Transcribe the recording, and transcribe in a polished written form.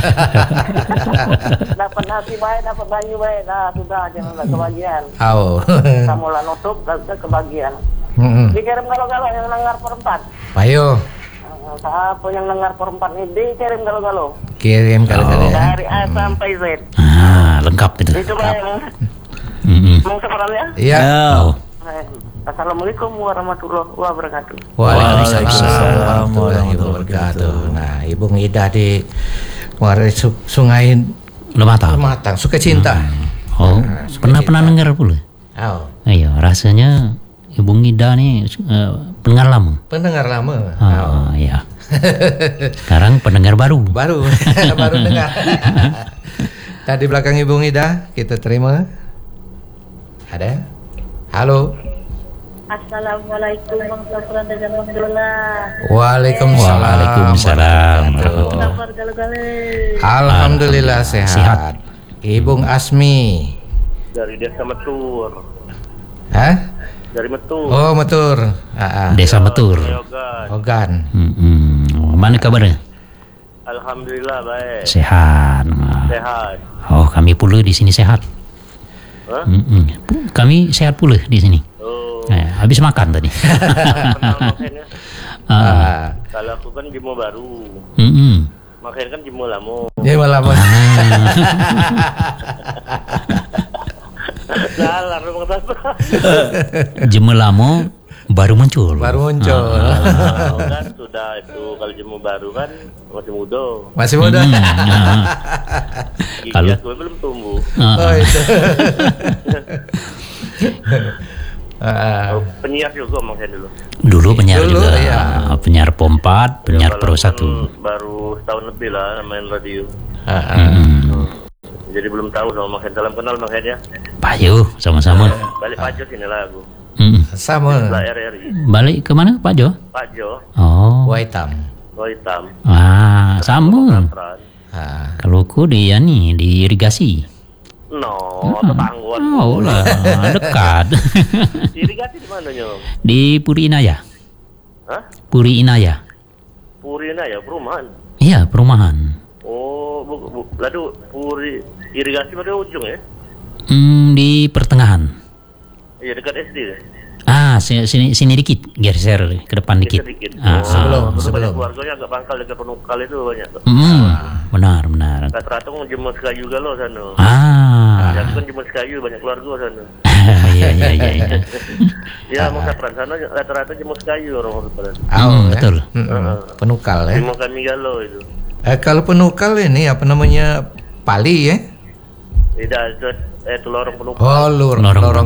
Dapat nasi baik, dapat banyu baik, dah sudah jangan kebagian. Oh. Kamu lah nutup, dah kebagian. Dikirim galau-galau yang dengar perempat. Payo. Siapa yang dengar perempat ini dikirim galau-galau. Kirim galau-galau. Dari A sampai Z. Lengkap itu. Itu yang mau sebenarnya. Iya. Assalamualaikum warahmatullahi wabarakatuh. Waalaikumsalam warahmatullahi wabarakatuh. Nah, Ibu Ida di Sungai Lematang, Sukacinta. Pernah dengar pula. Iya, rasanya Ibu Ida nih pendengar lama. Iya. Sekarang pendengar baru. Baru dengar. Tadi belakang Ibu Ida kita terima. Ada? Halo. Assalamualaikum warahmatullahi wabarakatuh. Waalaikumsalam. Alhamdulillah sehat. Ibu Asmi Dari Desa Metur. Hah? Dari Metur. Oh, Metur. Desa Metur. Ogan. Mana kabarnya? Alhamdulillah baik. Sehat. Oh, kami pula di sini sehat. Kami sehat pula di sini. Habis makan tadi. Kalau aku kan jemu baru. Makin kan jemu lama. Salah rumah tangga. Jemu lama baru muncul. Kan sudah itu kalau jemu baru kan masih muda. Kalau gue belum tumbuh. Itu. Penyiar juga maksudnya dulu. Dulu penyiar juga. Iya. Penyiar POM 4, penyiar Pro 1. Baru setahun lebih lah main radio. Jadi belum tahu sama maksudnya. Salam kenal maksudnya. Payo, sama-sama. Balik Pak Jo sini lah aku. Sama. RRI. Balik ke mana Pak Jo? Pak Jo. Oh. Waitam. Sama. Kalau aku di irigasi. Tetangguan. Lah, dekat. Irigasi di mana Nyong? Di Puri Inaya. Hah? Puri Inaya. Purina ya, perumahan. Iya, perumahan. Oh, lalu Puri irigasi pada ujung ya? Di pertengahan. Iya, dekat SD ya? Sini dikit, geser ke depan dikit. Sebelum. Keluarganya agak pangkal dekat Penukal itu banyak. Benar. Rata-rata mau jemur kayu galau sana. Ya kan jemur kayu banyak keluarga sana. Iya. Ya mau sapran sana rata-rata jemur kayu orang sapran. Betul. Penukal ya. Jemur kami galau itu. Kalau Penukal ini apa namanya? Pali ya? Tidak, itu lorong Penukal. Oh, lorong